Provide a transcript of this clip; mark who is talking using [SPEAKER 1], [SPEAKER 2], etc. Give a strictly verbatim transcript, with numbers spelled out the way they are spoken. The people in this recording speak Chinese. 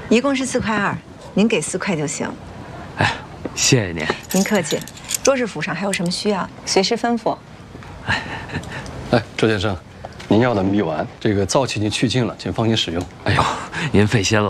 [SPEAKER 1] 一共是四块二，您给四块就行。
[SPEAKER 2] 哎，谢谢您。
[SPEAKER 1] 您客气。若是府上还有什么需要，随时吩咐。
[SPEAKER 3] 哎，哎，周先生，您要的蜜丸，这个燥气已经去尽了，请放心使用。
[SPEAKER 2] 哎呦，您费心了。